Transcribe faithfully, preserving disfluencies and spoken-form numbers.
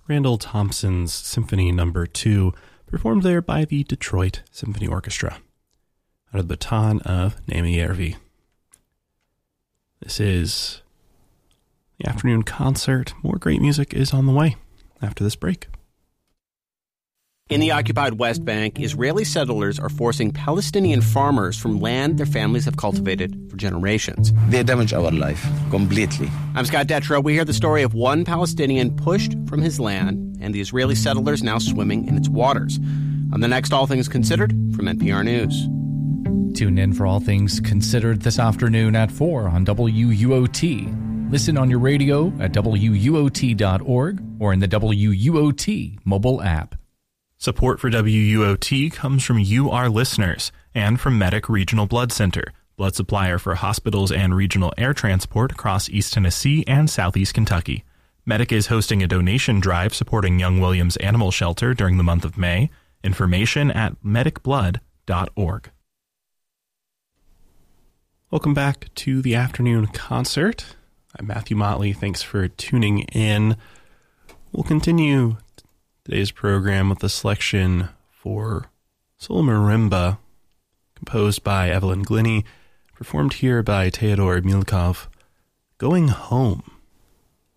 Randall Thompson's Symphony Number two, performed there by the Detroit Symphony Orchestra, out of the baton of Naomi Järvi. This is the afternoon concert. More great music is on the way after this break. In the occupied West Bank, Israeli settlers are forcing Palestinian farmers from land their families have cultivated for generations. They damage our life completely. I'm Scott Detrow. We hear the story of one Palestinian pushed from his land and the Israeli settlers now swimming in its waters. On the next All Things Considered from N P R News. Tune in for All Things Considered this afternoon at four on W U O T. Listen on your radio at W U O T dot org or in the W U O T mobile app. Support for W U O T comes from you, our listeners, and from Medic Regional Blood Center, blood supplier for hospitals and regional air transport across East Tennessee and Southeast Kentucky. Medic is hosting a donation drive supporting Young Williams Animal Shelter during the month of May. Information at medic blood dot org. Welcome back to the afternoon concert. I'm Matthew Motley. Thanks for tuning in. We'll continue today's program with a selection for Solo Marimba, composed by Evelyn Glennie, performed here by Theodor Milkov, Going Home.